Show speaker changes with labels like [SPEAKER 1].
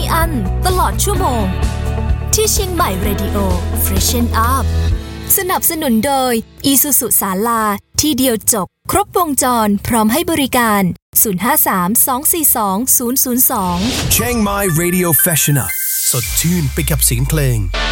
[SPEAKER 1] อั้นตลอดชั่วโมงที่เชียงใหม่ Radio Freshen Up สนับสนุนโดย Isuzu ศาลาที่เดียวจบครบวงจรพร้อมให้บริการ053-242-002
[SPEAKER 2] Chiang Mai Radio Freshen Up สดชื่นไปกับเสียงเพลง